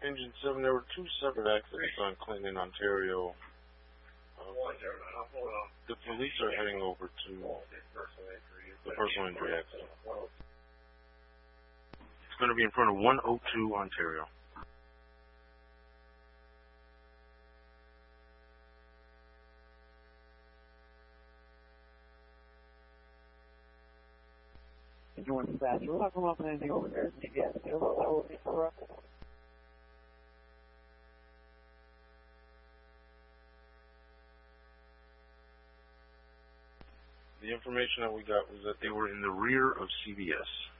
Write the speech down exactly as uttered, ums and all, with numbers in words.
Engine seven, there were two separate accidents on Clinton, Ontario. Uh, the police are heading over to the personal injury accident. It's going to be in front of one oh two Ontario. If you want to fast, we're not coming up with anything over there. C B S, that will be correct. The information that we got was that they were in the rear of C B S.